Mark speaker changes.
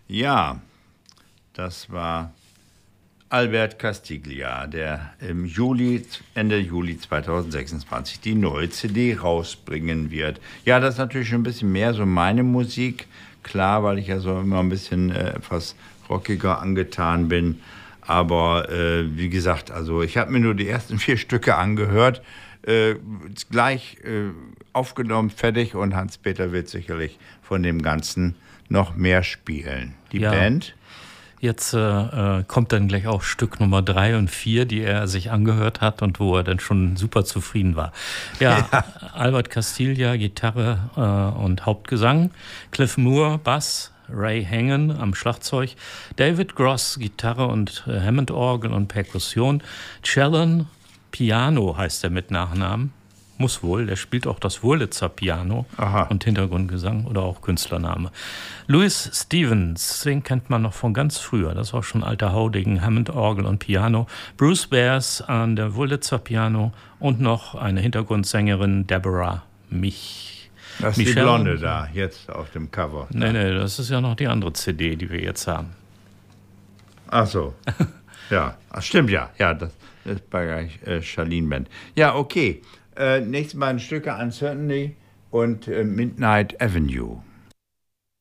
Speaker 1: Ja, das war Albert Castiglia, der Ende Juli 2026 die neue CD rausbringen wird. Ja, das ist natürlich schon ein bisschen mehr so meine Musik. Klar, weil ich ja so immer ein bisschen etwas rockiger angetan bin. Aber wie gesagt, also ich habe mir nur die ersten 4 Stücke angehört, gleich aufgenommen, fertig, und Hans-Peter wird sicherlich von dem Ganzen noch mehr spielen. Die
Speaker 2: Ja.
Speaker 1: Band?
Speaker 2: Jetzt kommt dann gleich auch Stück Nummer 3 und 4, die er sich angehört hat und wo er dann schon super zufrieden war. Ja, Albert Castiglia, Gitarre und Hauptgesang, Cliff Moore, Bass, Ray Hangen am Schlagzeug, David Gross, Gitarre und Hammond-Orgel und Perkussion, Challen, Piano heißt er mit Nachnamen. Muss wohl, der spielt auch das Wurlitzer Piano.
Speaker 1: Aha.
Speaker 2: Und Hintergrundgesang oder auch Künstlername. Louis Stevens, den kennt man noch von ganz früher, das ist auch schon alter Haudegen, Hammond-Orgel und Piano. Bruce Bears an der Wurlitzer Piano und noch eine Hintergrundsängerin, Deborah Mich.
Speaker 1: Das ist die Blonde da, jetzt auf dem Cover.
Speaker 2: Nee, das ist ja noch die andere CD, die wir jetzt haben.
Speaker 1: Ach so. Ja, stimmt ja. Ja, das ist bei Charlene Band. Ja, okay. Nächstes Mal ein Stücke Uncertainty und Midnight Avenue.